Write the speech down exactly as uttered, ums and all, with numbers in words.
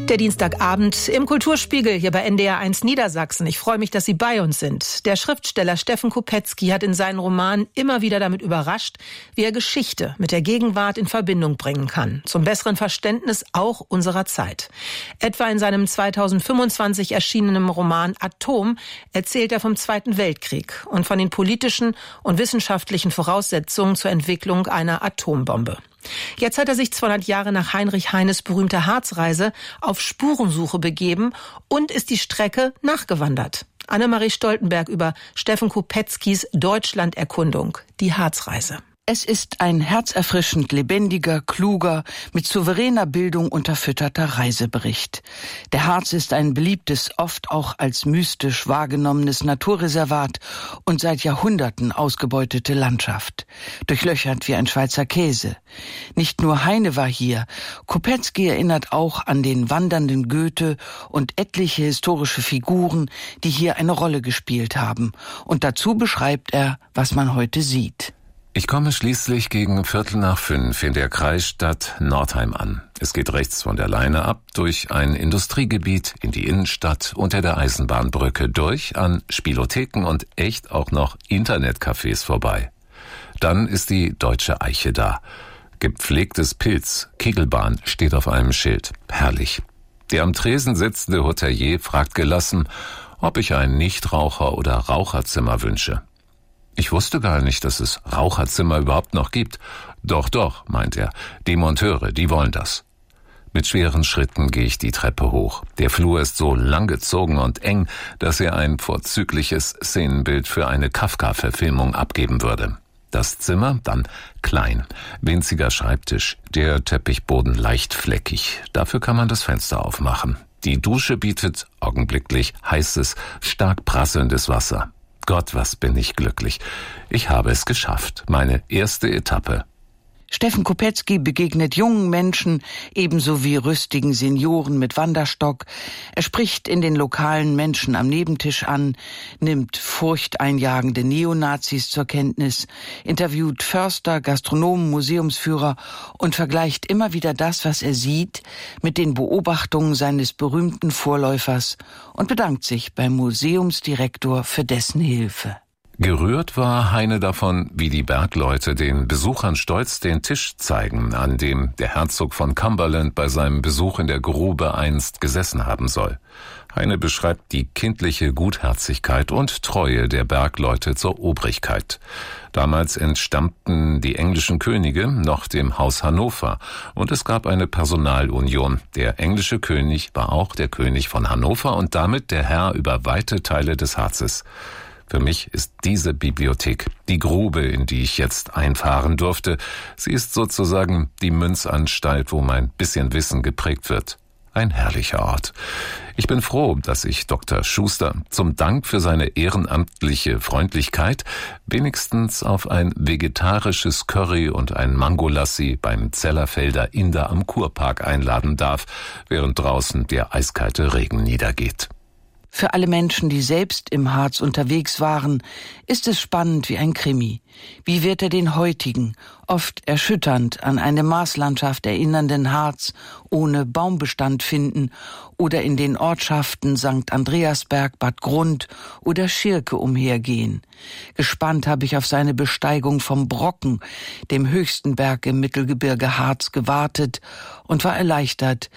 Der Dienstagabend im Kulturspiegel hier bei N D R eins Niedersachsen. Ich freue mich, dass Sie bei uns sind. Der Schriftsteller Steffen Kopetzky hat in seinen Romanen immer wieder damit überrascht, wie er Geschichte mit der Gegenwart in Verbindung bringen kann. Zum besseren Verständnis auch unserer Zeit. Etwa in seinem zweitausendfünfundzwanzig erschienenen Roman Atom erzählt er vom Zweiten Weltkrieg und von den politischen und wissenschaftlichen Voraussetzungen zur Entwicklung einer Atombombe. Jetzt hat er sich zweihundert Jahre nach Heinrich Heines berühmter Harzreise auf Spurensuche begeben und ist die Strecke nachgewandert. Annemarie Stoltenberg über Steffen Kopetzkys Deutschlanderkundung, die Harzreise. Es ist ein herzerfrischend lebendiger, kluger, mit souveräner Bildung unterfütterter Reisebericht. Der Harz ist ein beliebtes, oft auch als mystisch wahrgenommenes Naturreservat und seit Jahrhunderten ausgebeutete Landschaft, durchlöchert wie ein Schweizer Käse. Nicht nur Heine war hier, Kopetzky erinnert auch an den wandernden Goethe und etliche historische Figuren, die hier eine Rolle gespielt haben. Und dazu beschreibt er, was man heute sieht. Ich komme schließlich gegen Viertel nach fünf in der Kreisstadt Nordheim an. Es geht rechts von der Leine ab, durch ein Industriegebiet in die Innenstadt, unter der Eisenbahnbrücke durch, an Spielotheken und echt auch noch Internetcafés vorbei. Dann ist die Deutsche Eiche da. Gepflegtes Pilz, Kegelbahn steht auf einem Schild. Herrlich. Der am Tresen sitzende Hotelier fragt gelassen, ob ich ein Nichtraucher- oder Raucherzimmer wünsche. Ich wusste gar nicht, dass es Raucherzimmer überhaupt noch gibt. Doch, doch, meint er, die Monteure, die wollen das. Mit schweren Schritten gehe ich die Treppe hoch. Der Flur ist so langgezogen und eng, dass er ein vorzügliches Szenenbild für eine Kafka-Verfilmung abgeben würde. Das Zimmer, dann klein, winziger Schreibtisch, der Teppichboden leicht fleckig. Dafür kann man das Fenster aufmachen. Die Dusche bietet augenblicklich heißes, stark prasselndes Wasser. Gott, was bin ich glücklich. Ich habe es geschafft. Meine erste Etappe. Steffen Kopetzky begegnet jungen Menschen, ebenso wie rüstigen Senioren mit Wanderstock. Er spricht in den Lokalen Menschen am Nebentisch an, nimmt furchteinjagende Neonazis zur Kenntnis, interviewt Förster, Gastronomen, Museumsführer und vergleicht immer wieder das, was er sieht, mit den Beobachtungen seines berühmten Vorläufers und bedankt sich beim Museumsdirektor für dessen Hilfe. Gerührt war Heine davon, wie die Bergleute den Besuchern stolz den Tisch zeigen, an dem der Herzog von Cumberland bei seinem Besuch in der Grube einst gesessen haben soll. Heine beschreibt die kindliche Gutherzigkeit und Treue der Bergleute zur Obrigkeit. Damals entstammten die englischen Könige noch dem Haus Hannover und es gab eine Personalunion. Der englische König war auch der König von Hannover und damit der Herr über weite Teile des Harzes. Für mich ist diese Bibliothek die Grube, in die ich jetzt einfahren durfte. Sie ist sozusagen die Münzanstalt, wo mein bisschen Wissen geprägt wird. Ein herrlicher Ort. Ich bin froh, dass ich Doktor Schuster zum Dank für seine ehrenamtliche Freundlichkeit wenigstens auf ein vegetarisches Curry und ein Mangolassi beim Zellerfelder Inder am Kurpark einladen darf, während draußen der eiskalte Regen niedergeht. Für alle Menschen, die selbst im Harz unterwegs waren, ist es spannend wie ein Krimi. Wie wird er den heutigen, oft erschütternd an eine Marslandschaft erinnernden Harz ohne Baumbestand finden oder in den Ortschaften Sankt Andreasberg, Bad Grund oder Schirke umhergehen? Gespannt habe ich auf seine Besteigung vom Brocken, dem höchsten Berg im Mittelgebirge Harz, gewartet und war erleichtert,